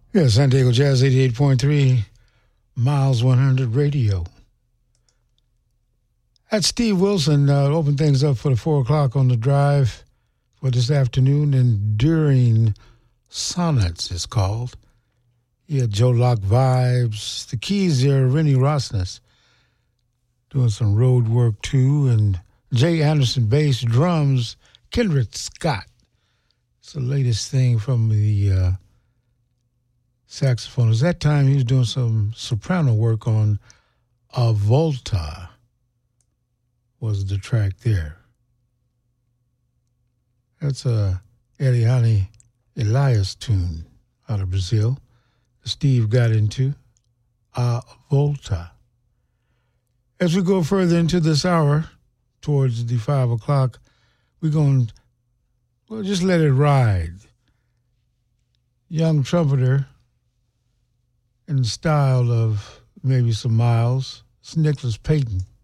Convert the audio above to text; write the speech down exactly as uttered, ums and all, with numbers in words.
Yeah, San Diego Jazz eighty-eight point three, Miles one hundred Radio. That's Steve Wilson. Uh, open things up for the four o'clock on the drive for this afternoon. Enduring Sonnets is called. Yeah, Joe Locke vibes. The keys there, Rennie Rosnes, doing some road work too. And Jay Anderson bass, drums, Kendrick Scott. It's the latest thing from the uh, saxophonist. That time he was doing some soprano work on A Volta was the track there. That's a Eliane Elias tune out of Brazil. Steve got into A Volta. As we go further into this hour, towards the five o'clock, we're going to, well, just let it ride. Young trumpeter in the style of maybe some Miles. It's Nicholas Payton.